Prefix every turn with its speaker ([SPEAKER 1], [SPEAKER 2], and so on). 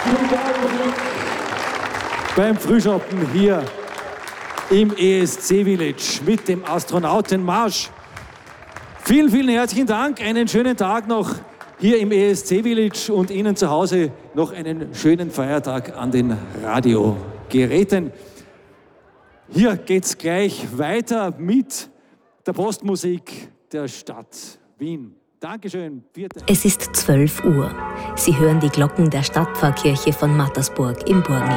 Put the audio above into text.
[SPEAKER 1] Beim Frühschoppen hier im ESC Village mit dem Astronautenmarsch. Vielen, vielen herzlichen Dank. Einen schönen Tag noch hier im ESC Village und Ihnen zu Hause noch einen schönen Feiertag an den Radiogeräten. Hier geht's gleich weiter mit der Postmusik der Stadt Wien. Dankeschön.
[SPEAKER 2] Es ist 12 Uhr. Sie hören die Glocken der Stadtpfarrkirche von Mattersburg im Burgenland.